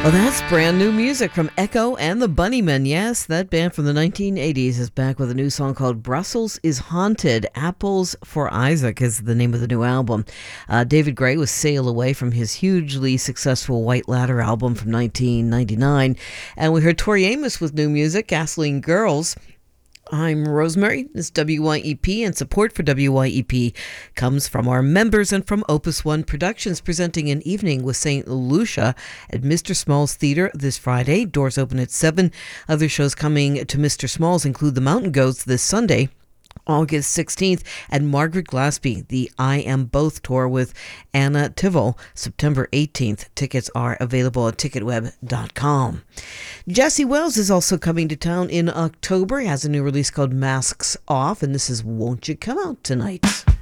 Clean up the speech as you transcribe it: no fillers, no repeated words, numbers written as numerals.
Well, that's brand new music from Echo and the Bunnymen. Yes, that band from the 1980s is back with a new song called Brussels is Haunted. Apples for Isaac is the name of the new album. David Gray was Sail Away from his hugely successful White Ladder album from 1999. And we heard Tori Amos with new music, Gasoline Girls. I'm Rosemary. This is WYEP, and support for WYEP comes from our members and from Opus One Productions, presenting an evening with St. Lucia at Mr. Small's Theatre this Friday. Doors open at 7. Other shows coming to Mr. Small's include the Mountain Goats this Sunday, August 16th, and Margaret Glaspie, the I Am Both tour with Anna Tivol, September 18th. Tickets are available at ticketweb.com. Jesse Wells is also coming to town in October. He has a new release called Masks Off, and this is Won't You Come Out Tonight.